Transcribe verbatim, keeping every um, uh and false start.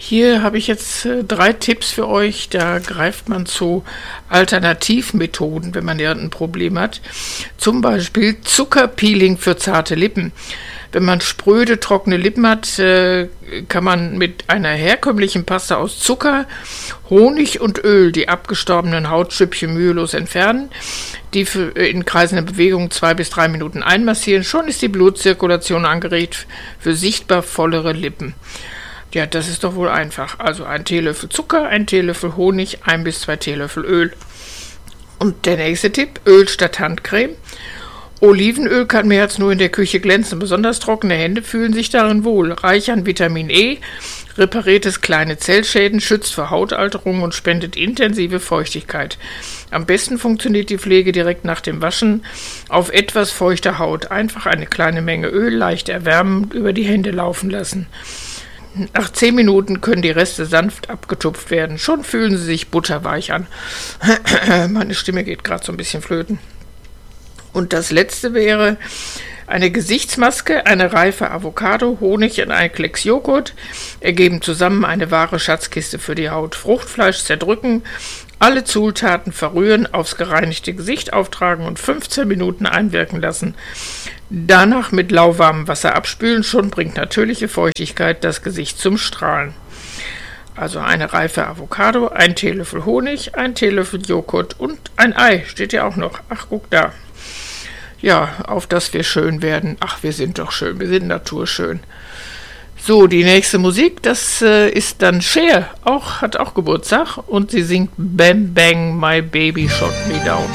Hier habe ich jetzt äh, drei Tipps für euch. Da greift man zu Alternativmethoden, wenn man ja ein Problem hat. Zum Beispiel Zuckerpeeling für zarte Lippen. Wenn man spröde, trockene Lippen hat, äh, kann man mit einer herkömmlichen Pasta aus Zucker, Honig und Öl die abgestorbenen Hautschüppchen mühelos entfernen, die für, äh, in kreisender Bewegung zwei bis drei Minuten einmassieren. Schon ist die Blutzirkulation angeregt für sichtbar vollere Lippen. Ja, das ist doch wohl einfach. Also ein Teelöffel Zucker, ein Teelöffel Honig, ein bis zwei Teelöffel Öl. Und der nächste Tipp, Öl statt Handcreme. Olivenöl kann mehr als nur in der Küche glänzen. Besonders trockene Hände fühlen sich darin wohl. Reich an Vitamin E, repariert es kleine Zellschäden, schützt vor Hautalterung und spendet intensive Feuchtigkeit. Am besten funktioniert die Pflege direkt nach dem Waschen auf etwas feuchter Haut. Einfach eine kleine Menge Öl leicht erwärmen und über die Hände laufen lassen. Nach zehn Minuten können die Reste sanft abgetupft werden. Schon fühlen sie sich butterweich an. Meine Stimme geht gerade so ein bisschen flöten. Und das letzte wäre eine Gesichtsmaske, eine reife Avocado, Honig und ein Klecks Joghurt ergeben zusammen eine wahre Schatzkiste für die Haut. Fruchtfleisch zerdrücken, alle Zutaten verrühren, aufs gereinigte Gesicht auftragen und fünfzehn Minuten einwirken lassen. Danach mit lauwarmem Wasser abspülen, schon bringt natürliche Feuchtigkeit das Gesicht zum Strahlen. Also eine reife Avocado, ein Teelöffel Honig, ein Teelöffel Joghurt und ein Ei, steht ja auch noch. Ach, guck da. Ja, auf dass wir schön werden. Ach, wir sind doch schön, wir sind naturschön. So, die nächste Musik, das äh, ist dann Cher, auch, hat auch Geburtstag und sie singt Bam Bang, My Baby Shot Me Down.